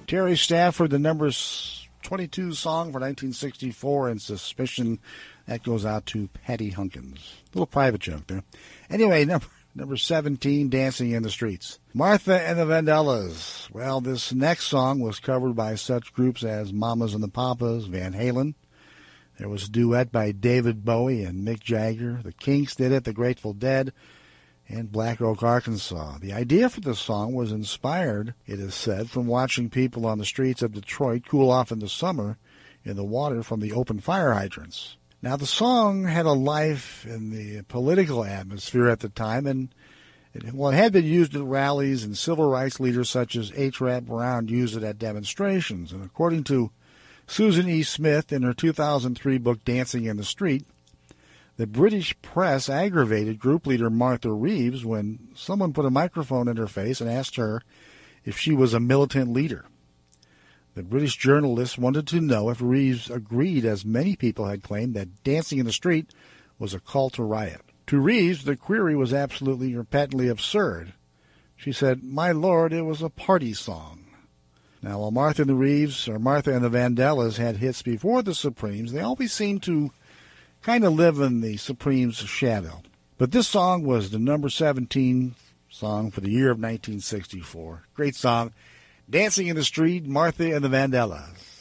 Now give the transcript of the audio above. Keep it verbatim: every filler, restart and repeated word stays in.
Terry Stafford, the number twenty-two song for nineteen sixty-four, and Suspicion. That goes out to Patty Hunkins. Little private joke there. Anyway, number, number seventeen, Dancing in the Streets. Martha and the Vandellas. Well, this next song was covered by such groups as Mamas and the Papas, Van Halen. There was a duet by David Bowie and Mick Jagger. The Kinks did it, the Grateful Dead, and Black Oak, Arkansas. The idea for the song was inspired, it is said, from watching people on the streets of Detroit cool off in the summer in the water from the open fire hydrants. Now, the song had a life in the political atmosphere at the time, and it, well, it had been used at rallies, and civil rights leaders such as H. Rap Brown used it at demonstrations. And according to Susan E. Smith in her two thousand three book Dancing in the Street, the British press aggravated group leader Martha Reeves when someone put a microphone in her face and asked her if she was a militant leader. The British journalists wanted to know if Reeves agreed, as many people had claimed, that Dancing in the Street was a call to riot. To Reeves, the query was absolutely or patently absurd. She said, "My lord, it was a party song." Now, while Martha and the Reeves, or Martha and the Vandellas, had hits before the Supremes, they always seemed to kind of live in the Supremes' shadow. But this song was the number seventeen song for the year of nineteen sixty-four. Great song. Dancing in the Street, Martha and the Vandellas.